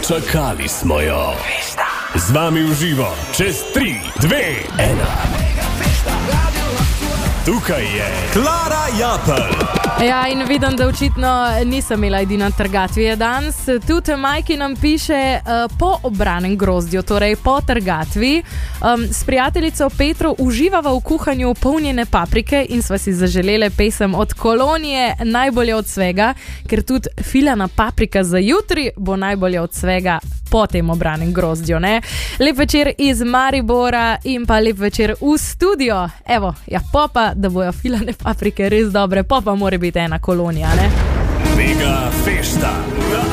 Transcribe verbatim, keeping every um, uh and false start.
Dočakali smo jo. Z vami v živo, čez tri, dve, ena. Tukaj je Klara Japelj. Ja, in vidim, da očitno nisem imela edina trgatvi danes. Tudi Majki nam piše uh, po obranem grozdju, torej po trgatvi. Um, s prijateljico Petro uživava v kuhanju polnjene paprike in sva si zaželele pesem od Kolonije Najbolje od svega, ker tudi filana paprika za jutri bo najbolje od svega po tem obranem grozdju, ne? Lep večer iz Maribora in pa lep večer v studio. Evo, ja, popa, da bojo filane paprike res dobre, popa mora biti ena Kolonija, ne? Mega fešta na